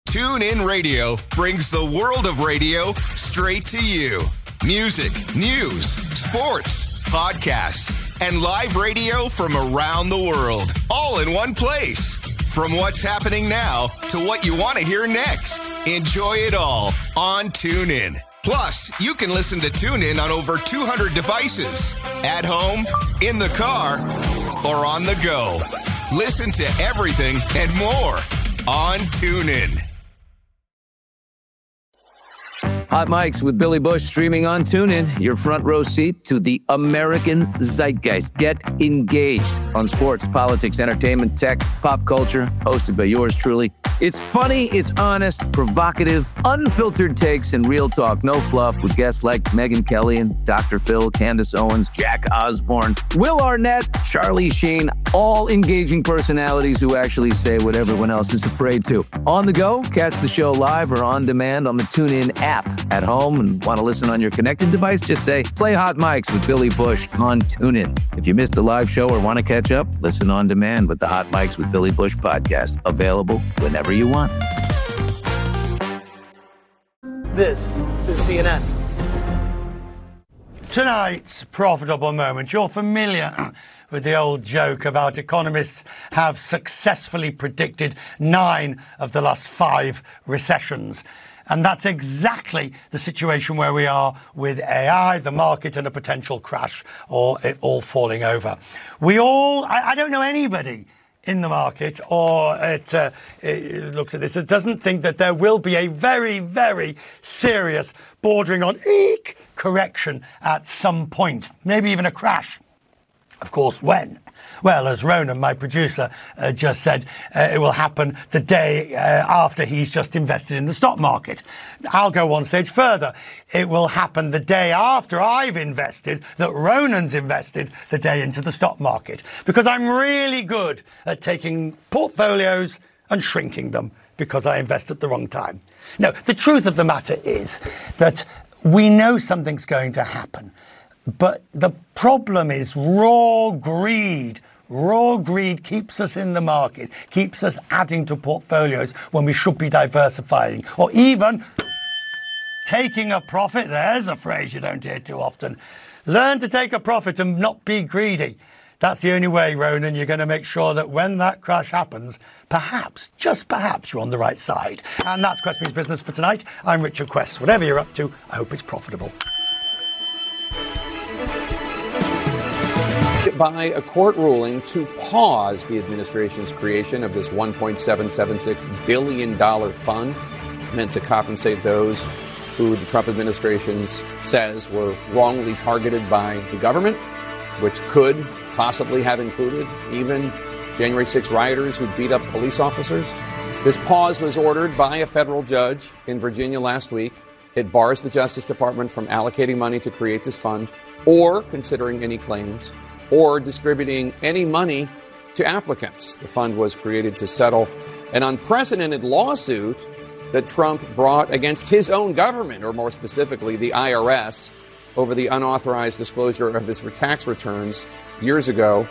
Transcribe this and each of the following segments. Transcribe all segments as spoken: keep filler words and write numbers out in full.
TuneIn Radio brings the world of radio straight to you. Music, news, sports, podcasts, and live radio from around the world, all in one place. From what's happening now to what you want to hear next. Enjoy it all on TuneIn. Plus, you can listen to TuneIn on over two hundred devices. At home, in the car, or on the go. Listen to everything and more on TuneIn. Hot Mics with Billy Bush streaming on TuneIn. Your front row seat to the American zeitgeist. Get engaged on sports, politics, entertainment, tech, pop culture. Hosted by yours truly. It's funny, it's honest, provocative, unfiltered takes, and real talk. No fluff with guests like Megyn Kelly and Doctor Phil, Candace Owens, Jack Osborne, Will Arnett, Charlie Sheen. All engaging personalities who actually say what everyone else is afraid to. On the go, catch the show live or on demand on the TuneIn app. At home and want to listen on your connected device, just say, play Hot Mics with Billy Bush on TuneIn. If you missed the live show or want to catch up, listen on demand with the Hot Mics with Billy Bush podcast. Available whenever you want. This is C N N. Tonight's profitable moment. You're familiar with the old joke about economists have successfully predicted nine of the last five recessions. And that's exactly the situation where we are with A I, the market, and a potential crash, or it all falling over. We all, I, I don't know anybody in the market or it, uh, it looks at this, it doesn't think that there will be a very, very serious, bordering on eek correction at some point, maybe even a crash. Of course, when? Well, as Ronan, my producer, uh, just said, uh, it will happen the day uh, after he's just invested in the stock market. I'll go one stage further. It will happen the day after I've invested, that Ronan's invested the day into the stock market. Because I'm really good at taking portfolios and shrinking them because I invest at the wrong time. No, the truth of the matter is that we know something's going to happen. But the problem is raw greed. Raw greed keeps us in the market, keeps us adding to portfolios when we should be diversifying, or even taking a profit. There's a phrase you don't hear too often. Learn to take a profit and not be greedy. That's the only way, Ronan, you're going to make sure that when that crash happens, perhaps, just perhaps, you're on the right side. And that's Quest Means Business for tonight. I'm Richard Quest. Whatever you're up to, I hope it's profitable. By a court ruling to pause the administration's creation of this one point seven seven six billion dollars fund meant to compensate those who the Trump administration says were wrongly targeted by the government, which could possibly have included even January sixth rioters who beat up police officers. This pause was ordered by a federal judge in Virginia last week. It bars the Justice Department from allocating money to create this fund or considering any claims or distributing any money to applicants. The fund was created to settle an unprecedented lawsuit that Trump brought against his own government, or more specifically, the I R S, over the unauthorized disclosure of his tax returns years ago.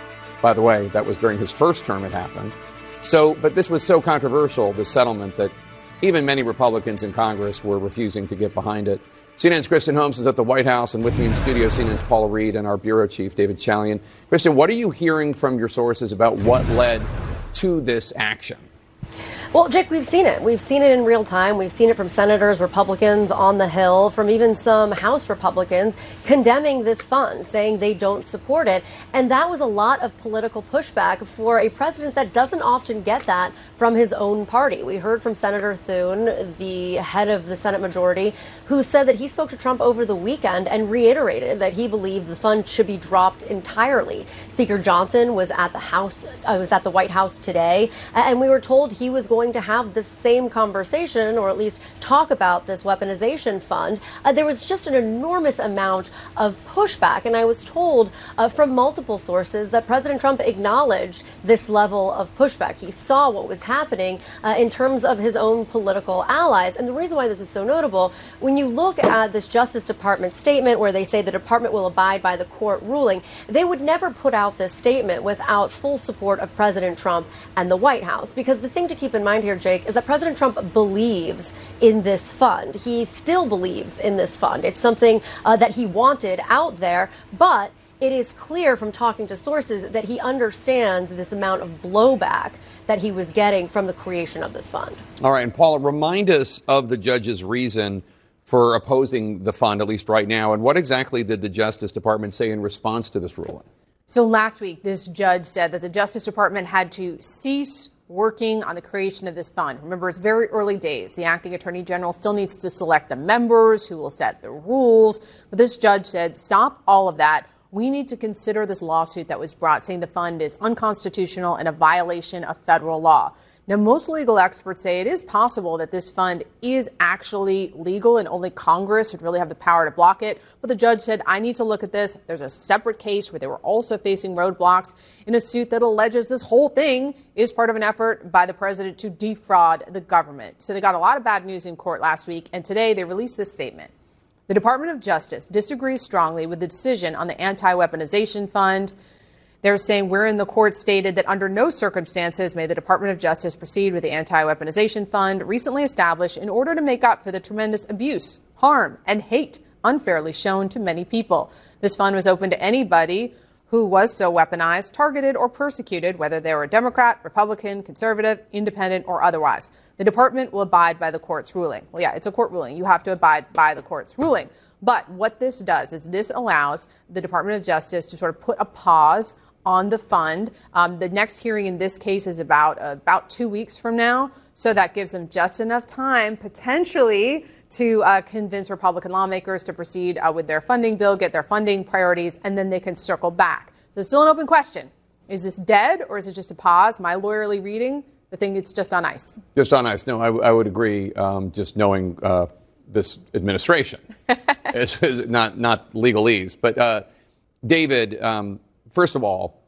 By the way, that was during his first term it happened. So, but this was so controversial, this settlement, that even many Republicans in Congress were refusing to get behind it. C N N's Kristen Holmes is at the White House, and with me in studio, C N N's Paula Reed and our bureau chief, David Chalian. Kristen, what are you hearing from your sources about what led to this action? Well, Jake, we've seen it. We've seen it in real time. We've seen it from senators, Republicans on the Hill, from even some House Republicans condemning this fund, saying they don't support it. And that was a lot of political pushback for a president that doesn't often get that from his own party. We heard from Senator Thune, the head of the Senate majority, who said that he spoke to Trump over the weekend and reiterated that he believed the fund should be dropped entirely. Speaker Johnson was at the House, uh, was at the White House today, and we were told he was going to have this same conversation, or at least talk about this weaponization fund. Uh, there was just an enormous amount of pushback, and I was told uh, from multiple sources that President Trump acknowledged this level of pushback. He saw what was happening uh, in terms of his own political allies. And the reason why this is so notable, when you look at this Justice Department statement where they say the department will abide by the court ruling, they would never put out this statement without full support of President Trump and the White House. Because the thing to keep in mind mind here, Jake, is that President Trump believes in this fund. He still believes in this fund. It's something uh, that he wanted out there, but it is clear from talking to sources that he understands this amount of blowback that he was getting from the creation of this fund. All right. And Paula, remind us of the judge's reason for opposing the fund, at least right now. And what exactly did the Justice Department say in response to this ruling? So last week, this judge said that the Justice Department had to cease working on the creation of this fund. Remember, it's very early days. The acting attorney general still needs to select the members who will set the rules. But this judge said, stop all of that. We need to consider this lawsuit that was brought saying the fund is unconstitutional and a violation of federal law. Now, most legal experts say it is possible that this fund is actually legal and only Congress would really have the power to block it. But the judge said, I need to look at this. There's a separate case where they were also facing roadblocks in a suit that alleges this whole thing is part of an effort by the president to defraud the government. So they got a lot of bad news in court last week. And today they released this statement. The Department of Justice disagrees strongly with the decision on the anti-weaponization fund. They're saying wherein the court stated that under no circumstances may the Department of Justice proceed with the anti-weaponization fund recently established in order to make up for the tremendous abuse, harm, and hate unfairly shown to many people. This fund was open to anybody who was so weaponized, targeted, or persecuted, whether they were a Democrat, Republican, conservative, independent, or otherwise. The department will abide by the court's ruling. Well, yeah, it's a court ruling. You have to abide by the court's ruling. But what this does is this allows the Department of Justice to sort of put a pause on the fund. Um, the next hearing in this case is about uh, about two weeks from now. So that gives them just enough time, potentially, to uh, convince Republican lawmakers to proceed uh, with their funding bill, get their funding priorities, and then they can circle back. So it's still an open question. Is this dead or is it just a pause? My lawyerly reading, I think it's just on ice. Just on ice. No, I, I would agree, um, just knowing uh, this administration. it's, it's not, not legalese. But, uh, David, um, first of all,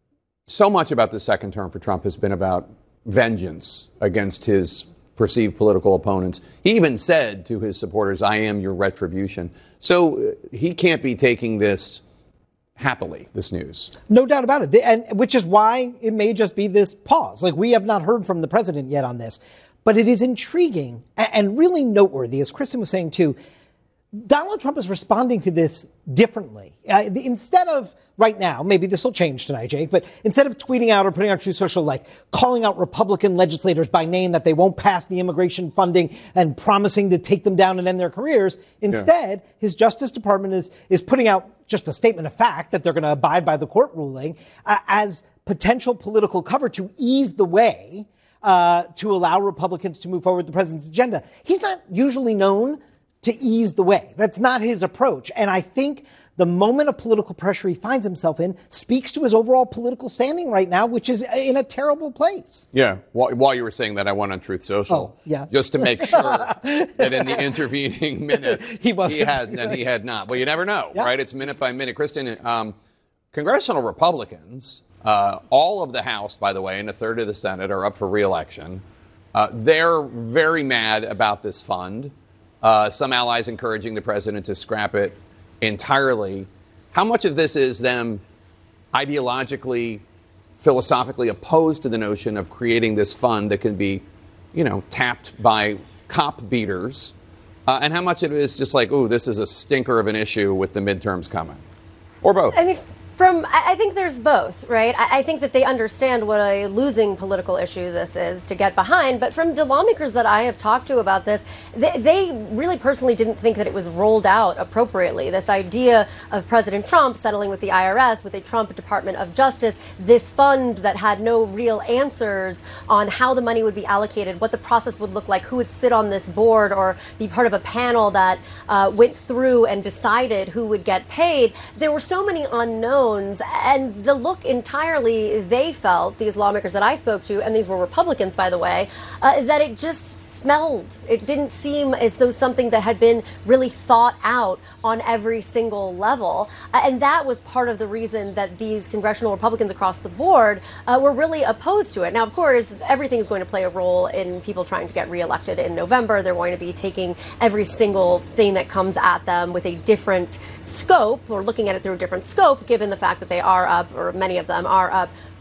so much about the second term for Trump has been about vengeance against his perceived political opponents. He even said to his supporters, I am your retribution. So uh, he can't be taking this happily, this news. No doubt about it. And which is why it may just be this pause. Like, we have not heard from the president yet on this. But it is intriguing and really noteworthy, as Kristen was saying, too. Donald Trump is responding to this differently. Uh, the, instead of right now, maybe this will change tonight, Jake, but instead of tweeting out or putting on Truth Social, like calling out Republican legislators by name that they won't pass the immigration funding and promising to take them down and end their careers, instead, yeah. his Justice Department is is putting out just a statement of fact that they're going to abide by the court ruling uh, as potential political cover to ease the way uh, to allow Republicans to move forward with the president's agenda. He's not usually known to ease the way. That's not his approach. And I think the moment of political pressure he finds himself in speaks to his overall political standing right now, which is in a terrible place. Yeah. While, while you were saying that, I went on Truth Social. Oh, yeah. Just to make sure that in the intervening minutes he, wasn't. he had and he had not. Well, you never know, yeah. right? It's minute by minute. Kristen, um, congressional Republicans, uh, all of the House, by the way, and a third of the Senate are up for re-election. Uh, they're very mad about this fund. Uh, some allies encouraging the president to scrap it entirely. How much of this is them ideologically, philosophically opposed to the notion of creating this fund that can be, you know, tapped by cop beaters? Uh, and how much of it is just like, ooh, this is a stinker of an issue with the midterms coming? Or both? I mean, From, I think there's both, right? I think that they understand what a losing political issue this is to get behind. But from the lawmakers that I have talked to about this, they, they really personally didn't think that it was rolled out appropriately. This idea of President Trump settling with the I R S, with a Trump Department of Justice, this fund that had no real answers on how the money would be allocated, what the process would look like, who would sit on this board or be part of a panel that uh, went through and decided who would get paid. There were so many unknowns. And the look entirely they felt, these lawmakers that I spoke to, and these were Republicans, by the way, uh, that it just smelled. It didn't seem as though something that had been really thought out on every single level. Uh, and that was part of the reason that these congressional Republicans across the board uh, were really opposed to it. Now, of course, everything is going to play a role in people trying to get reelected in November. They're going to be taking every single thing that comes at them with a different scope, or looking at it through a different scope, given the fact that they are up, or many of them are up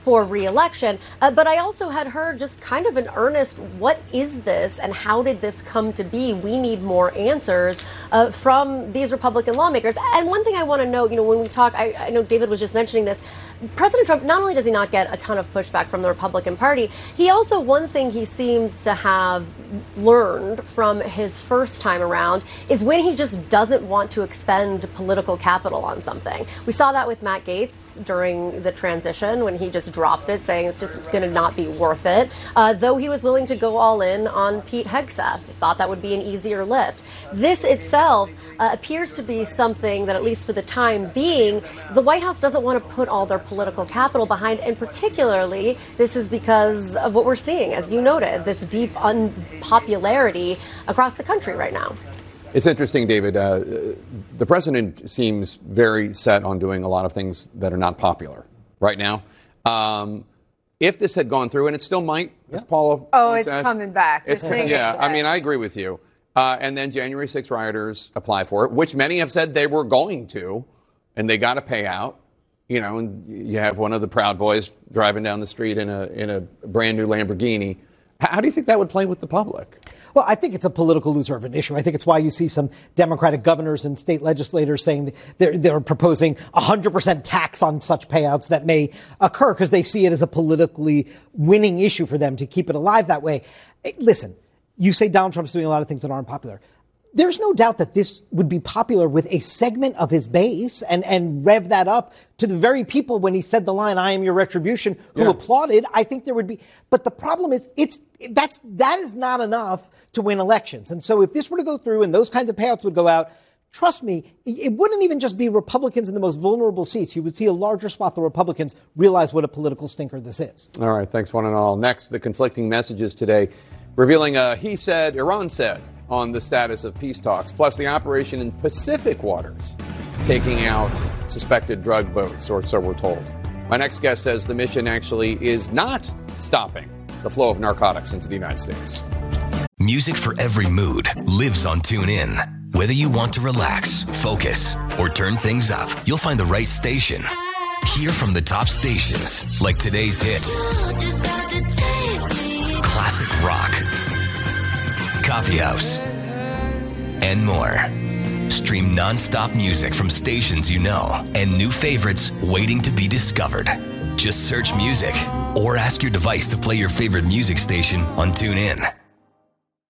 for re-election. Uh, but I also had heard just kind of an earnest, what is this and how did this come to be? We need more answers uh, from these Republican lawmakers. And one thing I want to note, you know, when we talk, I, I know David was just mentioning this, President Trump, not only does he not get a ton of pushback from the Republican Party, he also, one thing he seems to have learned from his first time around is when he just doesn't want to expend political capital on something. We saw that with Matt Gaetz during the transition when he just dropped it, saying it's just going to not be worth it, uh, though he was willing to go all in on Pete Hegseth. Thought that would be an easier lift. This itself uh, appears to be something that, at least for the time being, the White House doesn't want to put all their political capital behind, and particularly this is because of what we're seeing, as you noted, this deep unpopularity across the country right now. It's interesting, David. Uh, the president seems very set on doing a lot of things that are not popular right now. Um, if this had gone through, and it still might, yeah. as Paula Oh, it's said, coming back. It's, yeah, I mean, I agree with you. Uh, and then January sixth rioters apply for it, which many have said they were going to, and they got to pay out. You know, and you have one of the Proud Boys driving down the street in a in a brand new Lamborghini. How do you think that would play with the public? Well, I think it's a political loser of an issue. I think it's why you see some Democratic governors and state legislators saying they're, they're proposing a one hundred percent tax on such payouts that may occur because they see it as a politically winning issue for them to keep it alive that way. Listen, you say Donald Trump's doing a lot of things that aren't popular. There's no doubt that this would be popular with a segment of his base and, and rev that up to the very people when he said the line, "I am your retribution," who yeah. applauded. I think there would be. But the problem is it's that's that is not enough to win elections. And so if this were to go through and those kinds of payouts would go out, trust me, it wouldn't even just be Republicans in the most vulnerable seats. You would see a larger swath of Republicans realize what a political stinker this is. All right. Thanks, one and all. Next, the conflicting messages today revealing a he said, Iran said on the status of peace talks, plus the operation in Pacific waters, taking out suspected drug boats, or so we're told. My next guest says the mission actually is not stopping the flow of narcotics into the United States. Music for every mood lives on TuneIn. Whether you want to relax, focus, or turn things up, you'll find the right station. Hear from the top stations, like today's hits, classic rock, coffee house, and more. Stream non-stop music from stations you know and new favorites waiting to be discovered. Just search music or ask your device to play your favorite music station on TuneIn.